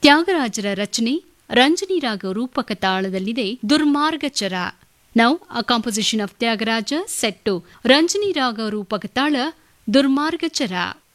ತ್ಯಾಗರಾಜರ ರಚನೆ ರಂಜನಿ ರಾಗ ರೂಪಕ ತಾಳದಲ್ಲಿದೆ ದುರ್ಮಾರ್ಗಚರ. Now a composition of Tyagaraja set to Ranjani Raga ರೂಪಕ ತಾಳ ದುರ್ಮಾರ್ಗಚರ.